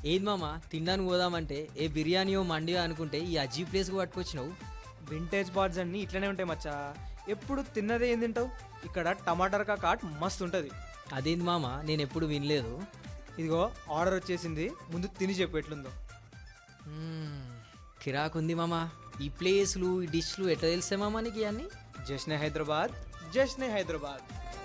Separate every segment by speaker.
Speaker 1: ఏది మామ తినడానికి పోదామంటే ఏ బిర్యానీయో మండియో అనుకుంటే ఈ అజీ ప్లేస్కి పట్టుకొచ్చినావు.
Speaker 2: వింటేజ్ బార్స్ అన్నీ ఇట్లనే ఉంటాయి మచ్చా. ఎప్పుడు తిన్నదే ఏం తింటావు? ఇక్కడ టమాటర్ కాట్ మస్తు ఉంటుంది.
Speaker 1: అదేంది మామ నేను ఎప్పుడు వినలేదు.
Speaker 2: ఇదిగో ఆర్డర్ వచ్చేసింది, ముందు తిని చెప్పు ఎట్లుందో.
Speaker 1: కిరాకుంది మామ. ఈ ప్లేస్లు ఈ డిష్లు ఎట్లా తెలిసే మామ నీకు ఇవన్నీ?
Speaker 2: జశ్నే హైదరాబాద్, జశ్నే హైదరాబాద్.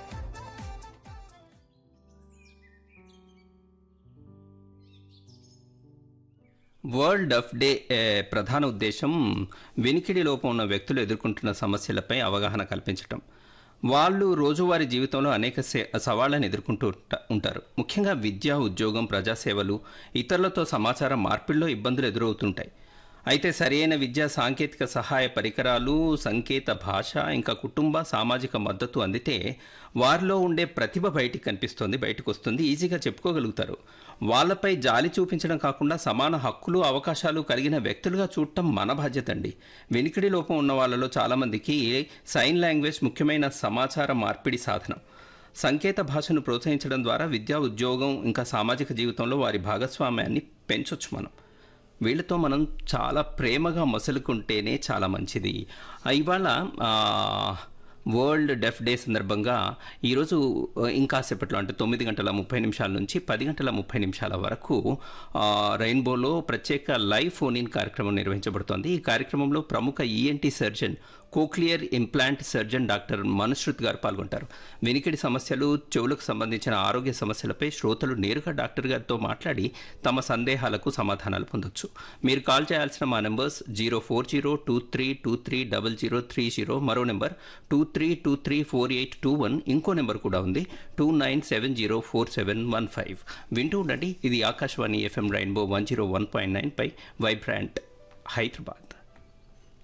Speaker 3: వరల్డ్ డఫ్ డే ప్రధాన ఉద్దేశం వినికిడి లోపం ఉన్న వ్యక్తులు ఎదుర్కొంటున్న సమస్యలపై అవగాహన కల్పించటం. వాళ్ళు రోజువారీ జీవితంలో అనేక సవాళ్లను ఎదుర్కొంటూ ఉంటారు. ముఖ్యంగా విద్య, ఉద్యోగం, ప్రజాసేవలు, ఇతరులతో సమాచారం మార్పిడిలో ఇబ్బందులు ఎదురవుతుంటాయి. అయితే సరైన విద్యా సాంకేతిక సహాయ పరికరాలు, సంకేత భాష, ఇంకా కుటుంబ సామాజిక మద్దతు అందితే వారిలో ఉండే ప్రతిభ బయటకు వస్తుంది, ఈజీగా చెప్పుకోగలుగుతారు. వాళ్ళపై జాలి చూపించడం కాకుండా సమాన హక్కులు, అవకాశాలు కలిగిన వ్యక్తులుగా చూడటం మన బాధ్యత అండి. వినికిడి లోపం ఉన్న వాళ్ళలో చాలామందికి సైన్ లాంగ్వేజ్ ముఖ్యమైన సమాచార మార్పిడి సాధనం. సంకేత భాషను ప్రోత్సహించడం ద్వారా విద్యా, ఉద్యోగం, ఇంకా సామాజిక జీవితంలో వారి భాగస్వామ్యాన్ని పెంచొచ్చు. వీళ్ళతో మనం చాలా ప్రేమగా మసులుకుంటేనే చాలా మంచిది. ఇవాళ వరల్డ్ డెఫ్ డే సందర్భంగా ఈరోజు ఇంకాసేపట్లో అంటే 9:30 నుంచి 10:30 వరకు రెయిన్బోలో ప్రత్యేక లైవ్ ఫోన్ ఇన్ కార్యక్రమం నిర్వహించబడుతోంది. ఈ కార్యక్రమంలో ప్రముఖ ENT surgeon, cochlear implant surgeon doctor Manushrut గారు పాల్గొంటారు. వినికిడి సమస్యలు, చెవులకు సంబంధించిన ఆరోగ్య సమస్యలపై శ్రోతలు నేరుగా డాక్టర్ గారితో మాట్లాడి తమ సందేహాలకు సమాధానాలు పొందొచ్చు. మీరు కాల్ చేయాల్సిన మా నెంబర్స్ 04023230030, మరో నెంబర్ 23234821, ఇంకో నెంబర్ కూడా ఉంది 29704715. వింటూ ఉండండి, ఇది ఆకాశవాణి FM రెయిన్బో 101.9 పై వైబ్రాంట్ హైదరాబాద్.